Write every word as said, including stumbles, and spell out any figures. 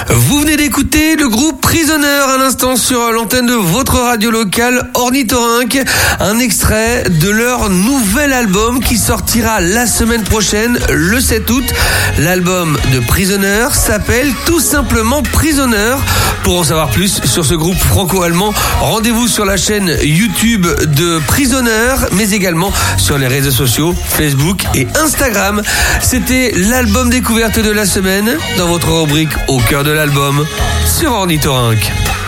Vous venez d'écouter le groupe Prisoner à l'instant sur l'antenne de votre radio locale Ornithorynque. Un extrait de leur nouvel album qui sortira la semaine prochaine, le sept août. L'album de Prisoner s'appelle tout simplement Prisoner. Pour en savoir plus sur ce groupe franco-allemand, rendez-vous sur la chaîne YouTube de Prisoner, mais également sur les réseaux sociaux Facebook et Instagram. C'était l'album découverte de la semaine dans votre rubrique Au cœur de l'album sur Ornithorynque.